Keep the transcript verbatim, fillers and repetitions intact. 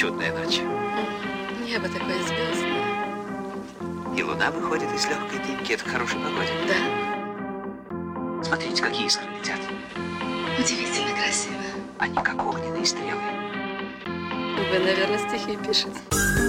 Чудная ночь. Небо такое звездное. И луна выходит из легкой дымки. Это в хорошей погоде. Да. Смотрите, какие искры летят. Удивительно красиво. Они как огненные стрелы. Вы, наверное, стихи пишете.